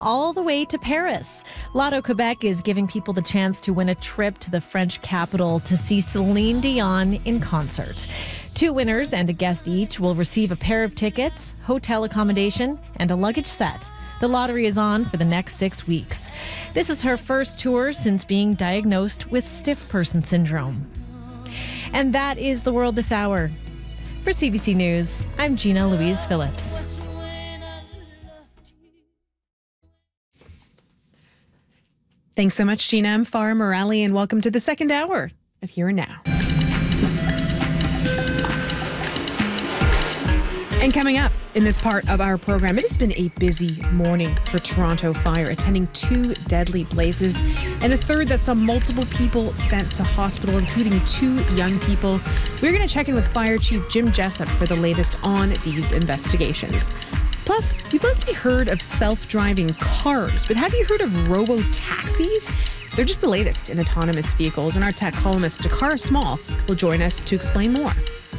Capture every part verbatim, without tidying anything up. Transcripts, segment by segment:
all the way to Paris. Lotto Quebec is giving people the chance to win a trip to the French capital to see Celine Dion in concert. Two winners and a guest each will receive a pair of tickets, hotel accommodation, and a luggage set. The lottery is on for the next six weeks. This is her first tour since being diagnosed with stiff person syndrome. And that is the world this hour. For C B C News, I'm Gina Louise Phillips. Thanks so much, Gina. I'm Farah Morali, and welcome to the second hour of Here and Now. And coming up in this part of our program, it has been a busy morning for Toronto Fire, attending two deadly blazes and a third that saw multiple people sent to hospital, including two young people. We're going to check in with Fire Chief Jim Jessup for the latest on these investigations. Plus, you've likely heard of self-driving cars, but have you heard of robo-taxis? They're just the latest in autonomous vehicles, and our tech columnist Dakar Small will join us to explain more.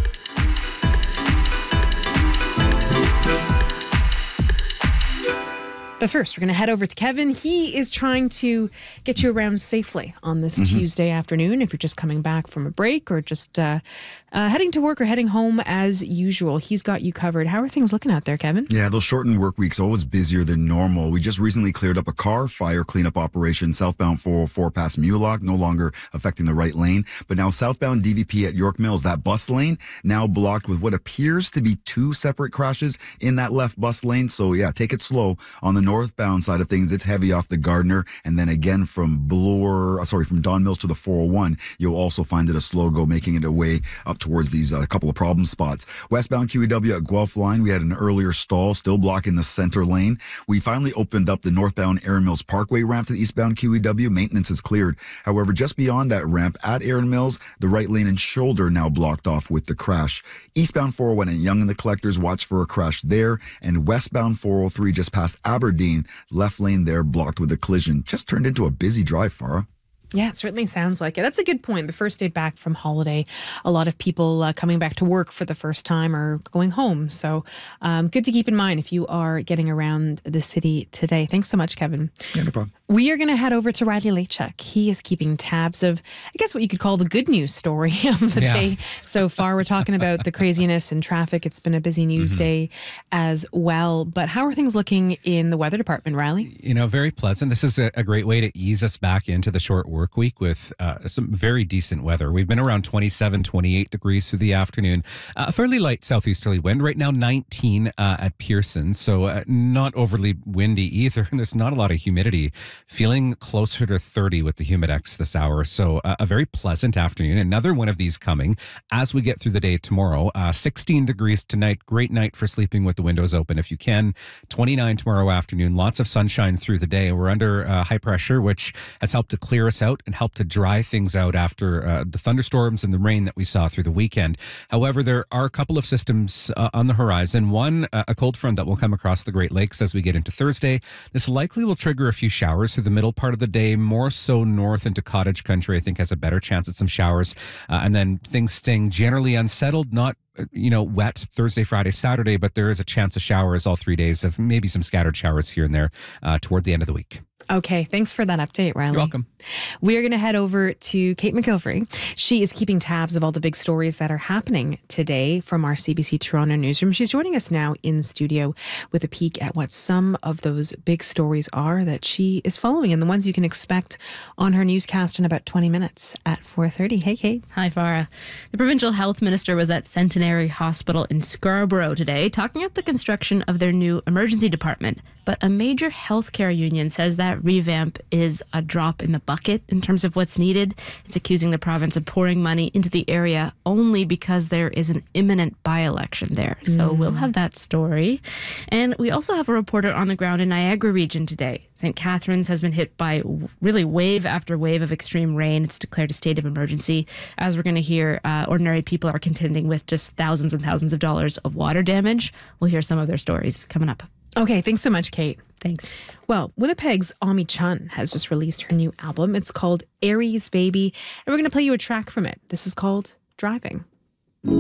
But first, we're going to head over to Kevin. He is trying to get you around safely on this mm-hmm. Tuesday afternoon. If you're just coming back from a break or just uh, uh, heading to work or heading home as usual, he's got you covered. How are things looking out there, Kevin? Yeah, those shortened work weeks are always busier than normal. We just recently cleared up a car fire cleanup operation southbound four oh four past Mulock, no longer affecting the right lane. But now southbound D V P at York Mills, that bus lane, now blocked with what appears to be two separate crashes in that left bus lane. So yeah, take it slow on the northbound side of things. It's heavy off the Gardner, and then again from Bloor, sorry, from Don Mills to the four oh one, you'll also find it a slow go, making it away up towards these uh, couple of problem spots. Westbound Q E W at Guelph line, we had an earlier stall, still blocking the center lane. We finally opened up the northbound Erin Mills Parkway ramp to the eastbound Q E W. Maintenance is cleared. However, just beyond that ramp at Erin Mills, the right lane and shoulder now blocked off with the crash. Eastbound four oh one and Yonge and the Collectors, watch for a crash there, and westbound four oh three just past Aberdeen, left lane there blocked with a collision. Just turned into a busy drive, Farah. Yeah, it certainly sounds like it. That's a good point. The first day back from holiday, a lot of people uh, coming back to work for the first time or going home. So um, good to keep in mind if you are getting around the city today. Thanks so much, Kevin. Yeah, no problem. We are going to head over to Riley Lachuk. He is keeping tabs of, I guess, what you could call the good news story of the yeah. day so far. We're talking about the craziness and traffic. It's been a busy news mm-hmm. day as well. But how are things looking in the weather department, Riley? You know, very pleasant. This is a, a great way to ease us back into the short work week with uh, some very decent weather. We've been around twenty-seven, twenty-eight degrees through the afternoon. A uh, fairly light southeasterly wind. Right now, nineteen uh, at Pearson. So uh, not overly windy either. And there's not a lot of humidity. Feeling closer to thirty with the Humidex this hour. So uh, a very pleasant afternoon. Another one of these coming as we get through the day tomorrow. Uh, sixteen degrees tonight. Great night for sleeping with the windows open if you can. twenty-nine tomorrow afternoon. Lots of sunshine through the day. We're under uh, high pressure, which has helped to clear us out and help to dry things out after uh, the thunderstorms and the rain that we saw through the weekend. However, there are a couple of systems uh, on the horizon. One, uh, a cold front that will come across the Great Lakes as we get into Thursday. This likely will trigger a few showers through the middle part of the day, more so north into cottage country. I think has a better chance at some showers. Uh, and then things staying generally unsettled, not you know, wet Thursday, Friday, Saturday, but there is a chance of showers all three days of maybe some scattered showers here and there uh, toward the end of the week. Okay, thanks for that update, Riley. You're welcome. We are going to head over to Kate McGilvery. She is keeping tabs of all the big stories that are happening today from our C B C Toronto newsroom. She's joining us now in studio with a peek at what some of those big stories are that she is following and the ones you can expect on her newscast in about twenty minutes at four thirty. Hey, Kate. Hi, Farah. The Provincial Health Minister was at Centenary Hospital in Scarborough today talking up the construction of their new emergency department. But a major healthcare union says that revamp is a drop in the bucket in terms of what's needed. It's accusing the province of pouring money into the area only because there is an imminent by-election there. So mm. we'll have that story. And we also have a reporter on the ground in Niagara region today. Saint Catharines has been hit by really wave after wave of extreme rain. It's declared a state of emergency. As we're going to hear, uh, ordinary people are contending with just thousands and thousands of dollars of water damage. We'll hear some of their stories coming up. Okay, thanks so much, Kate. Thanks. Well, Winnipeg's Ami Chun has just released her new album. It's called Aries Baby, and we're going to play you a track from it. This is called Driving.